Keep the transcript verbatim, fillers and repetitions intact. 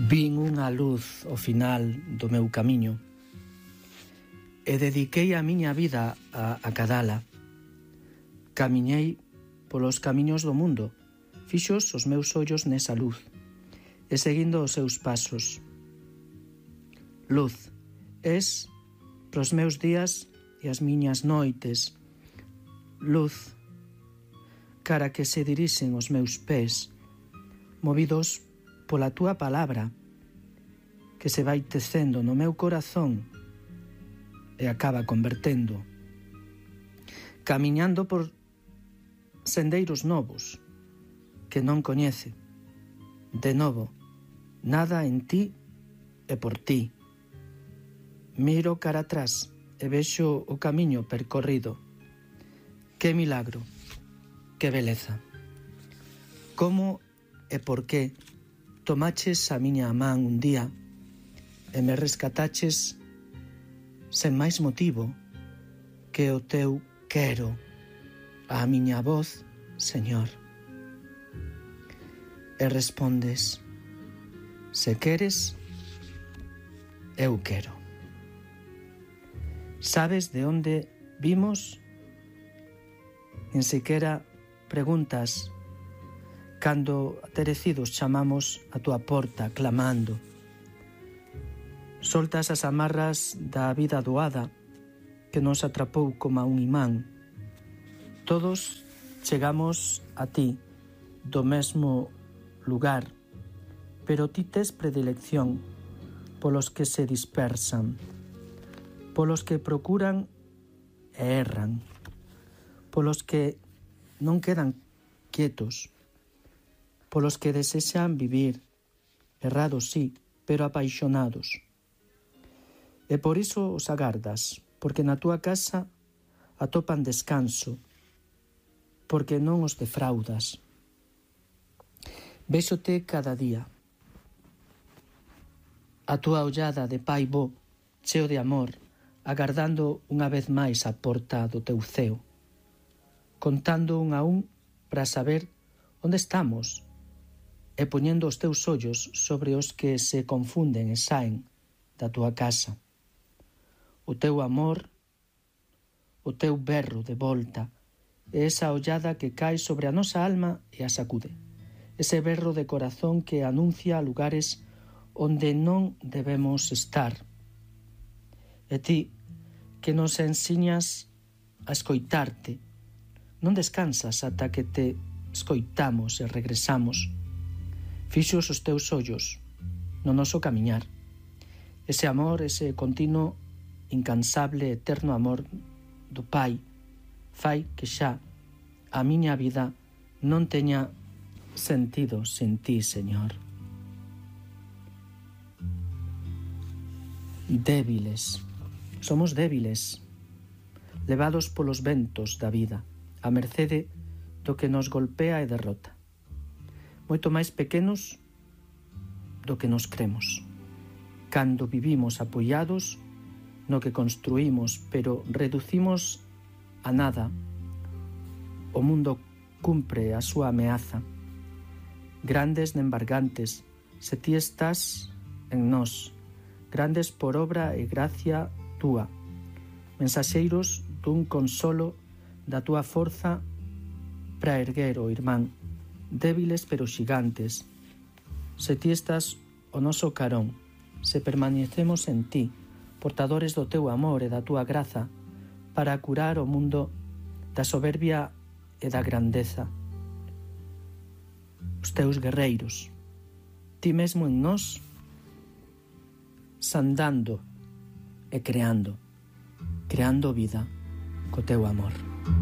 Vin unha luz ao final do meu camiño e dediquei a miña vida a acadala. Camiñei polos camiños do mundo, fixos os meus ollos nesa luz e seguindo os seus pasos. Luz, es pros meus días e as miñas noites. Luz, cara que se dirixen os meus pés, movidos pola túa palabra, que se vai tecendo no meu corazón e acaba convertendo. Camiñando por sendeiros novos que non coñece. De novo, nada en ti e por ti. Miro cara atrás e vexo o camiño percorrido. Que milagro, que beleza. Como e por que tomaches a miña man un día e me rescataches sen máis motivo que o teu quero, a miña voz, Señor. E respondes: se queres, eu quero. Sabes de onde vimos? En sequera preguntas cando aterecidos chamamos a túa porta clamando. Soltas as amarras da vida doada que nos atrapou como a un imán. Todos chegamos a ti do mesmo lugar, pero ti tes predilección polos que se dispersan, polos que procuran e erran, polos que non quedan quietos, polos que desexan vivir, errados sí, pero apaixonados. E por iso os agardas, porque na túa casa atopan descanso, porque non os defraudas. Véxote cada día. A túa ollada de pai bo, cheo de amor, agardando unha vez máis a porta do teu ceo, contando un a un para saber onde estamos e poñendo os teus ollos sobre os que se confunden e saen da túa casa. O teu amor, o teu berro de volta e esa ollada que cae sobre a nosa alma e a sacude. Ese berro de corazón que anuncia lugares onde non debemos estar. E ti, que nos ensiñas a escoitarte, non descansas ata que te escoitamos e regresamos. Fixos os teus ollos no noso camiñar. Ese amor, ese continuo, incansable, eterno amor do Pai fai que xa a miña vida non teña sentido sen ti, Señor. Débiles, somos débiles, levados polos ventos da vida, a mercede do que nos golpea e derrota. Moito máis pequenos do que nos cremos, cando vivimos apoiados no que construímos, pero reducimos a nada. O mundo cumpre a súa ameaza. Grandes nembargantes, se ti estás en nós, grandes por obra e gracia túa, mensaxeiros dun consolo da túa forza para erguer o irmán, débiles pero xigantes. Se ti estás o noso carón, se permanecemos en ti, portadores do teu amor e da túa graza, para curar o mundo da soberbia e da grandeza. Os teus guerreiros, ti mesmo en nós, sandando e creando, creando vida co teu amor.